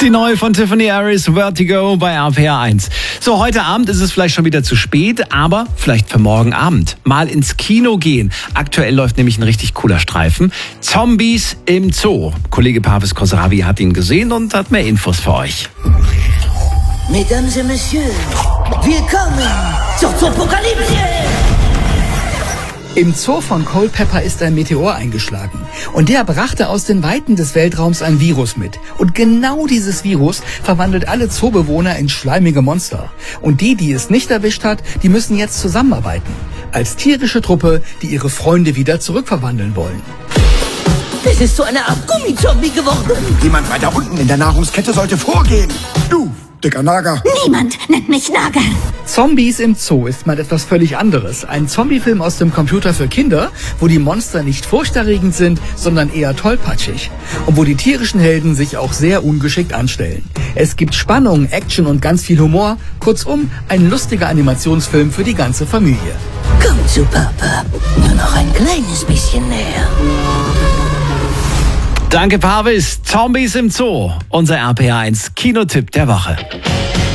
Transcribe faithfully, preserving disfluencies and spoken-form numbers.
Die neue von Tiffany Harris, Vertigo bei R P R eins. So, heute Abend ist es vielleicht schon wieder zu spät, aber vielleicht für morgen Abend. Mal ins Kino gehen. Aktuell läuft nämlich ein richtig cooler Streifen. Zombies im Zoo. Kollege Pavis Khosravi hat ihn gesehen und hat mehr Infos für euch. Mesdames et Messieurs, willkommen zur Zoopokalypse! Im Zoo von Culpeper ist ein Meteor eingeschlagen und der brachte aus den Weiten des Weltraums ein Virus mit. Und genau dieses Virus verwandelt alle Zoobewohner in schleimige Monster. Und die, die es nicht erwischt hat, die müssen jetzt zusammenarbeiten. Als tierische Truppe, die ihre Freunde wieder zurückverwandeln wollen. Es ist zu einer Art Gummizombie geworden. Jemand weiter unten in der Nahrungskette sollte vorgehen. Du, dicker Nager. Niemand nennt mich Nager. Zombies im Zoo ist mal etwas völlig anderes. Ein Zombiefilm aus dem Computer für Kinder, wo die Monster nicht furchterregend sind, sondern eher tollpatschig. Und wo die tierischen Helden sich auch sehr ungeschickt anstellen. Es gibt Spannung, Action und ganz viel Humor. Kurzum, ein lustiger Animationsfilm für die ganze Familie. Komm zu Papa. Nur noch ein kleines bisschen näher. Danke, Pavis. Zombies im Zoo. Unser R P R eins Kinotipp der Woche.